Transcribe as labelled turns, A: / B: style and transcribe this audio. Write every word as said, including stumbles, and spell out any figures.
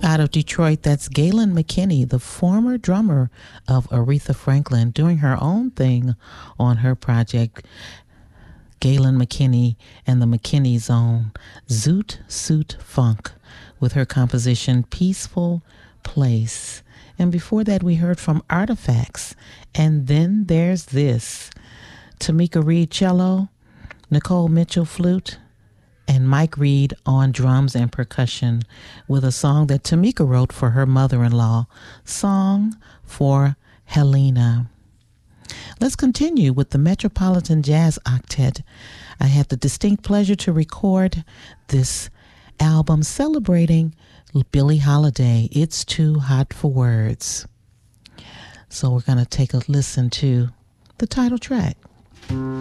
A: Out of Detroit, that's Galen McKinney, the former drummer of Aretha Franklin, doing her own thing on her project. Galen McKinney and the McKinney Zone, Zoot Suit Funk, with her composition Peaceful Place. And before that, we heard from Artifacts. And then there's this. Tamika Reed cello, Nicole Mitchell flute, and Mike Reed on drums and percussion with a song that Tamika wrote for her mother-in-law, Song for Helena. Let's continue with the Metropolitan Jazz Octet. I had the distinct pleasure to record this album celebrating Billie Holiday, It's Too Hot for Words. So we're going to take a listen to the title track.